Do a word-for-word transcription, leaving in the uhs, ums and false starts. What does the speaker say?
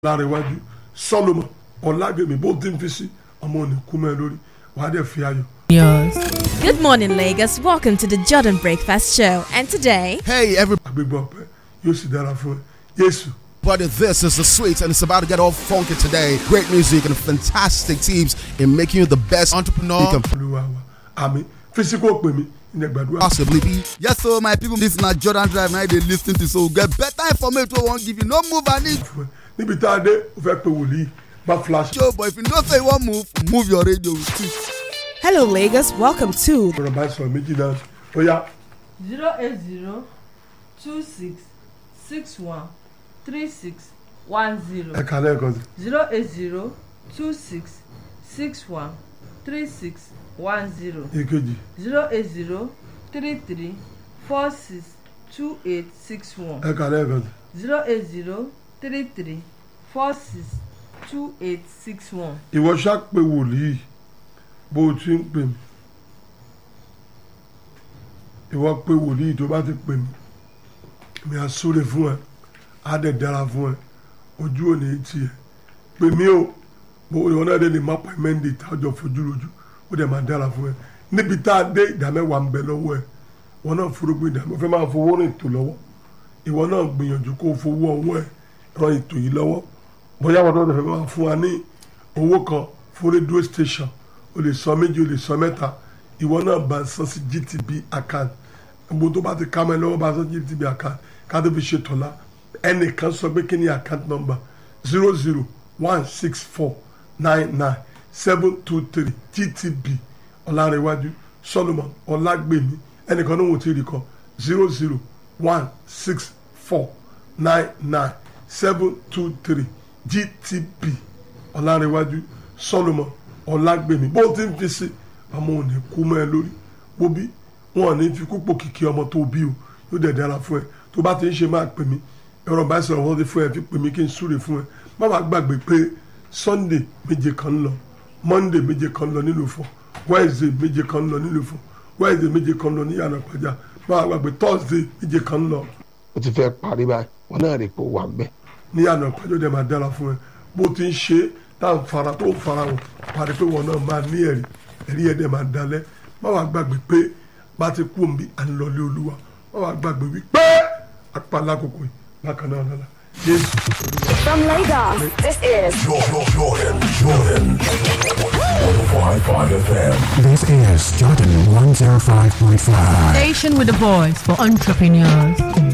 Lárẹ̀wájú Solomon Ọlágbèmí bó ti ń fi sí ọmọ òní kú mẹ́ lórí wàá dẹ̀ fi ayọ̀. Good morning, Lagos. Welcome to the Jordan Breakfast Show. And today, hey, everybody. Àgbègbè ọ̀pẹ yóò sì dára fún ẹ. Jésù. But this is the sweet and it's about to get all funky today. Great music and fantastic teams in making you the best entrepreneur you can Olúwa wa àmín physical pè mí ní gbàdúrà. possibly be. Yes, so my people, this na Jordan Drive. Now they listen to so get better information. We won't give you no move and it. Níbi tá a dé o fẹ́ pe wòlíì bá flash. Joe, but if you don't say you won't move, move your radio with it. hello, Lagos. Welcome to Ọ̀rọ̀ bá sọ̀rọ̀ méjì náà ó yá. zero eight zero two six six one three six one zero. Ẹ kà lẹ́ẹ̀kan sí. zero eight zero two six six one three six one zero. Èkejì. zero eight zero three three four six two eight six one. Ẹ kà lẹ́ẹ̀kan sí. zero eight zero three three four six two eight six one. Ìwọ ṣá pe wòlíì bó o ti ń pè mí. Ìwọ pe wòlíì tó bá ti pè mí. Mi à súre fún ẹ, á dẹ̀ dára fún ẹ, ojú ò ní tiẹ̀. Pè mí o, bó ìwọ náà dé lè má pa mẹ́ndé tá a jọ fojú lójú, ó dẹ̀ máa dára fún ẹ. Níbi tá a dé ìdámẹ́wàá ń bẹ lọ́wọ́ ẹ, ìwọ náà fúrógbé ìdámẹ́ fẹ́ máa fowó rìn tó lọ́wọ́. Ìwọ náà gbìyànjú kó o fowó ọwọ́ ẹ ran ètò yìí lọ́wọ́. Bóyá wọn náà fẹ́ máa fún wa ní owó kan fún rédíò station, o lè sọ méjì o lè sọ mẹ́ta, ìwọ náà bá san sí G T B account. Gbogbo tó bá ti ká mọ́ ẹ lọ́wọ́ bá san G T B account ká tó fi ṣe tọ́lá. Ẹnìkan sọ pé kí ni account number zero zero one six four nine nine seven two three G T B Ọlárẹ̀wájú Solomon Ọlágbèmí ẹnìkan náà wò tí ì rí kọ zero zero one six four nine nine seven two three G T B Ọlárẹ̀wájú Solomon Ọlágbèmí bó ti ń fi sí ọmọ òní kú mọ́ ẹ lórí bó bí wọn ò ní fi kúpò kìkì ọmọ tó bí o yóò dẹ̀ dára fún ẹ tó bá ti ń ṣe máa pè mí ẹ̀rọ bá sọ̀rọ̀ wọ́n ti fún ẹ fi pè mí kí n súre fún ẹ má wàá gbàgbé pé Sunday méje kan ń lọ Monday méje kan ń lọ nílùú Ifọ̀ Wednesday méje kan ń lọ nílùú Ifọ̀ Wednesday méje kan ń lọ ní Ìyànà Ìpàjà má wàá gbàgbé Thursday méje kan ń lọ. ó ti fẹ́ parí báyìí wọn náà rí pé ó wà ń bẹ̀. ní Ìyànà Ìpàjà dẹ̀ máa dára fún ẹ bó ti ń ṣe tá à ń fara tó ń fara wọn parí pé wọn náà máa ní ẹ̀rí ẹ̀rí ẹ̀ dẹ̀ máa dalẹ̀ má wàá gbàgbé pé bá ti kú òǹbí à ń lọlé Olúwa má wàá gbàgbé wípé apá lákòókò yìí bákan náà lọ́la Jésù. From Lagos, this is Jordan, Jordan, Jordan. one oh five point five F M. This is Jordan one oh five point five. Station with a voice for entrepreneurs.